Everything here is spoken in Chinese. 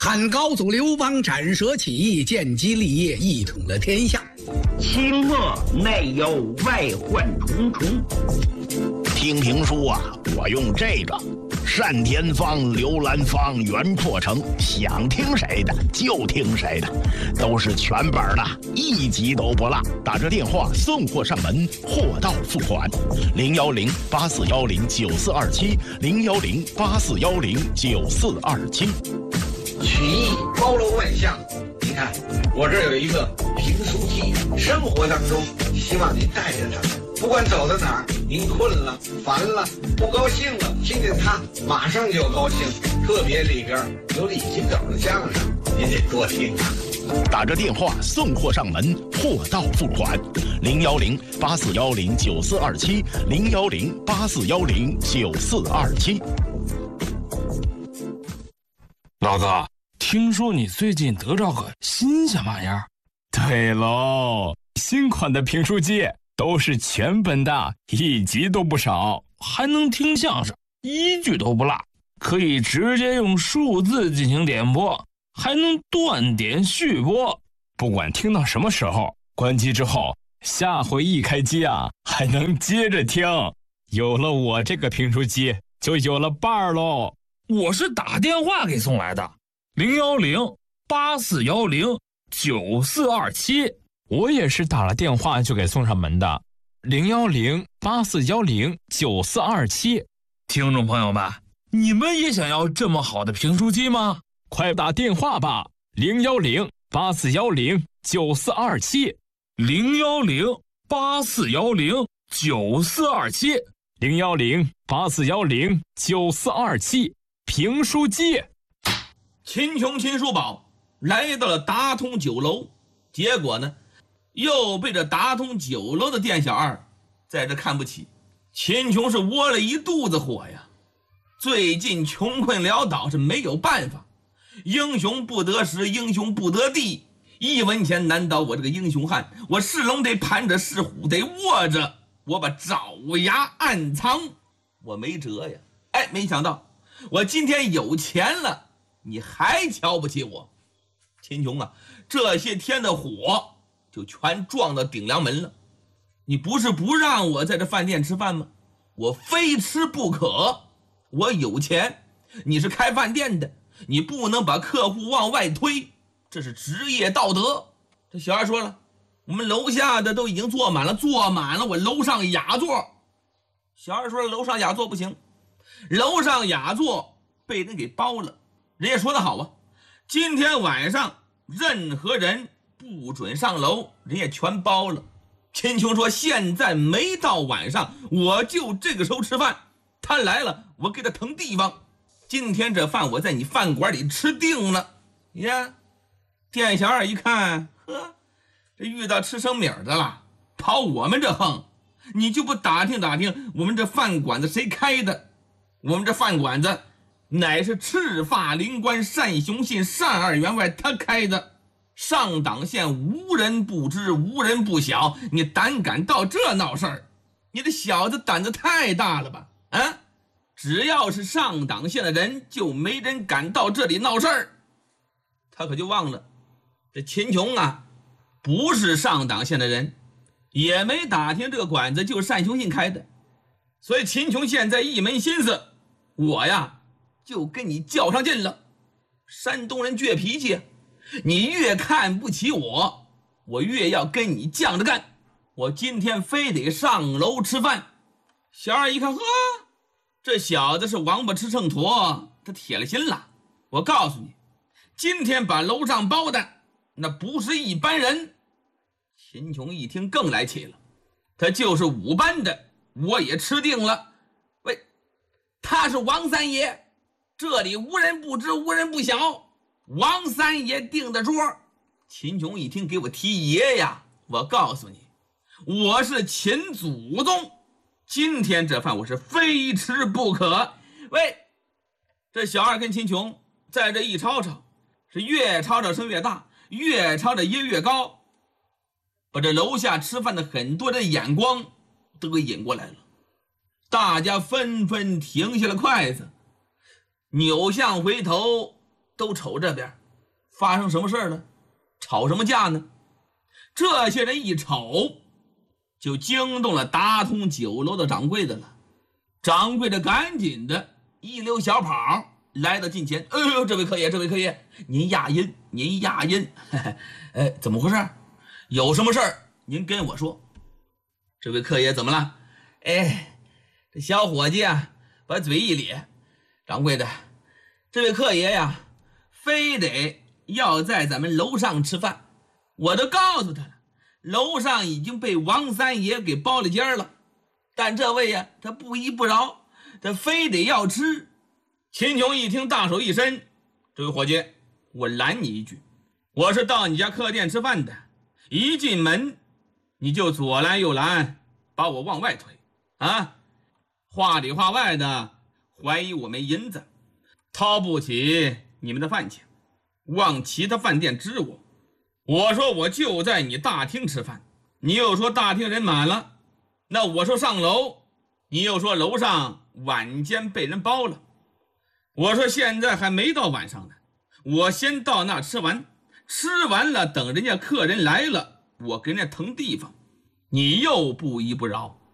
汉高祖刘邦斩蛇起义，建基立业，一统了天下。 清末内忧外患重重。 听评书啊，我用这个单田芳、刘兰芳、袁阔成，想听谁的就听谁的，都是全本的，一集都不落。打着电话送货上门，货到付款。010-8410-9427，010-8410-9427。 曲艺包罗万象，你看我这儿有一个评书机，生活当中希望您带着它，不管走到哪儿，您困了、烦了、不高兴了，听见它马上就高兴。特别里边有李金斗的相声，您得多听啊。 打着电话送货上门，货到付款。010-8410-9427，010-8410-9427。 老哥，听说你最近得着个新鲜玩意儿？ 对喽，新款的评书机都是全本的，一集都不少， 还能听相声，一句都不落，可以直接用数字进行点播，还能断点续播， 不管听到什么时候，关机之后，下回一开机啊，还能接着听。有了我这个评书机，就有了伴儿喽。 我是打电话给送来的，010-8410-9427。 我也是打了电话就给送上门的，010-8410-9427。 听众朋友们，你们也想要这么好的评书机吗？ 快打电话吧，010-8410-9427，010-8410-9427，评书机。 秦琼秦叔宝来到了达通酒楼，结果呢，又被这达通酒楼的店小二在这看不起。秦琼是窝了一肚子火呀，最近穷困潦倒，是没有办法，英雄不得时，英雄不得地，一文钱难倒我这个英雄汉，我是龙得盘着，是虎得卧着，我把爪牙暗藏，我没辙呀。哎，没想到我今天有钱了，你还瞧不起我。秦琼啊，这些天的火就全撞到顶梁门了。你不是不让我在这饭店吃饭吗？我非吃不可。我有钱，你是开饭店的，你不能把客户往外推，这是职业道德。这小二说了，我们楼下的都已经坐满了，我楼上雅座。小二说了，楼上雅座不行，楼上雅座被人给包了。人家说得好啊，今天晚上任何人不准上楼，人家全包了。秦琼说，现在没到晚上，我就这个时候吃饭，他来了我给他腾地方。今天这饭我在你饭馆里吃定了呀。店小二一看，呵，这遇到吃生米的了，跑我们这横，你就不打听打听我们这饭馆子谁开的？我们这饭馆子乃是赤发灵官单雄信单二员外他开的，上党县无人不知，无人不晓，你胆敢到这闹事儿？你这小子胆子太大了吧？啊，只要是上党县的人，就没人敢到这里闹事儿。他可就忘了，这秦琼啊，不是上党县的人，也没打听这个馆子就是单雄信开的。所以秦琼现在一门心思，我呀就跟你较上劲了。山东人倔脾气，你越看不起我，我越要跟你犟着干。我今天非得上楼吃饭。小二一看，呵，这小子是王八吃秤砣，他铁了心了。我告诉你，今天把楼上包的那不是一般人。秦琼一听更来气了，他就是5班的我也吃定了。喂，他是王三爷，这里无人不知，无人不晓，王三爷定的桌。秦琼一听，给我提爷呀！我告诉你，我是秦祖宗，今天这饭我是非吃不可。喂，这小二跟秦琼在这一吵吵，是越吵吵声越大，越吵吵音越高，把这楼下吃饭的很多人眼光都给引过来了。大家纷纷停下了筷子，扭向回头都瞅这边，发生什么事了？吵什么架呢？这些人一瞅，就惊动了大通酒楼的掌柜的了。掌柜的赶紧的一溜小跑来到近前，哎呦，这位客爷，您压音。怎么回事？有什么事儿您跟我说。这位客爷怎么了？这小伙计啊，把嘴一咧，掌柜的，这位客爷呀，非得要在咱们楼上吃饭，我都告诉他了，楼上已经被王三爷给包了间了，但这位呀，他不依不饶，他非得要吃。秦琼一听，大手一伸，这位伙计，我拦你一句，我是到你家客店吃饭的，一进门你就左拦右拦，把我往外推啊！话里话外的怀疑我没银子，掏不起你们的饭钱，往其他饭店支我。我说我就在你大厅吃饭，你又说大厅人满了，那我说上楼，你又说楼上晚间被人包了。我说现在还没到晚上呢，我先到那吃完了，等人家客人来了，我给人家腾地方。你又不依不饶，